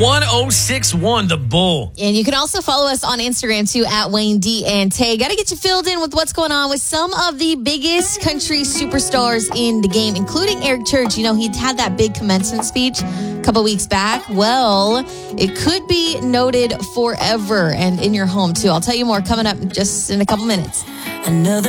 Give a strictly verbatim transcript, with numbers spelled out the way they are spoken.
one oh six one, The Bull. And you can also follow us on Instagram, too, at Wayne D and Tay. Got to get you filled in with what's going on with some of the biggest country superstars in the game, including Eric Church. You know, he had that big commencement speech a couple weeks back. Well, it could be noted forever and in your home, too. I'll tell you more coming up just in a couple minutes. Another